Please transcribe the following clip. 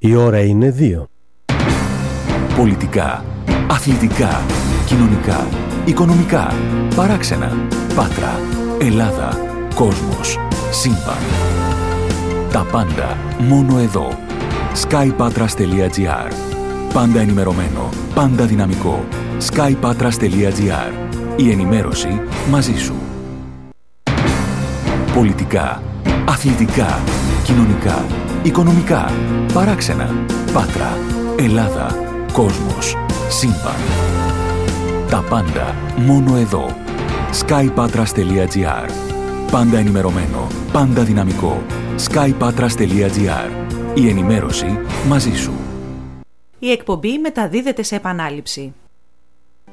Η ώρα είναι 2. Πολιτικά, αθλητικά, κοινωνικά, οικονομικά, παράξενα, Πάτρα, Ελλάδα, κόσμος, σύμπαν. Τα πάντα μόνο εδώ. skypatras.gr. Πάντα ενημερωμένο, πάντα δυναμικό. skypatras.gr. Η ενημέρωση μαζί σου. Πολιτικά, αθλητικά, κοινωνικά, οικονομικά, παράξενα, Πάτρα, Ελλάδα, κόσμος, σύμπαν. Τα πάντα μόνο εδώ. skypatras.gr. Πάντα ενημερωμένο, πάντα δυναμικό. skypatras.gr. Η ενημέρωση μαζί σου. Η εκπομπή μεταδίδεται σε επανάληψη.